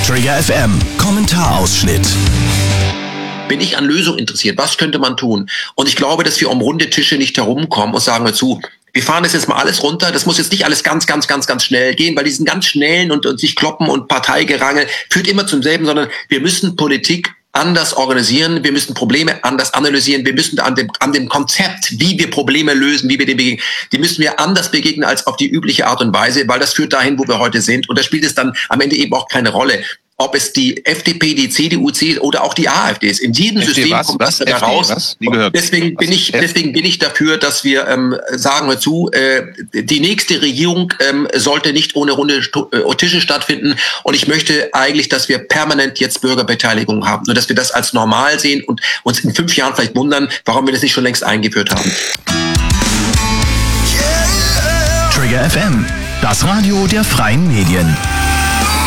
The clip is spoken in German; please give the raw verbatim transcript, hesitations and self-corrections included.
Trigger F M, Kommentarausschnitt. Bin ich an Lösungen interessiert? Was könnte man tun? Und ich glaube, dass wir um runde Tische nicht herumkommen und sagen, hör zu, wir fahren das jetzt mal alles runter. Das muss jetzt nicht alles ganz, ganz, ganz, ganz schnell gehen, weil diesen ganz schnellen und, und sich kloppen und Parteigerangel führt immer zum selben, sondern wir müssen Politik anders organisieren, wir müssen Probleme anders analysieren, wir müssen an dem, an dem Konzept, wie wir Probleme lösen, wie wir dem begegnen, die müssen wir anders begegnen als auf die übliche Art und Weise, weil das führt dahin, wo wir heute sind. Und da spielt es dann am Ende eben auch keine Rolle, ob es die F D P, die C D U, C oder auch die AfD ist. In jedem F D System was? kommt Was? das da F D raus. was? Nie gehört. Deswegen bin Was? ich, deswegen bin ich dafür, dass wir ähm, sagen wir zu, äh, die nächste Regierung ähm, sollte nicht ohne runde äh, Tische stattfinden. Und ich möchte eigentlich, dass wir permanent jetzt Bürgerbeteiligung haben, nur dass wir das als normal sehen und uns in fünf Jahren vielleicht wundern, warum wir das nicht schon längst eingeführt haben. Trigger F M, das Radio der freien Medien.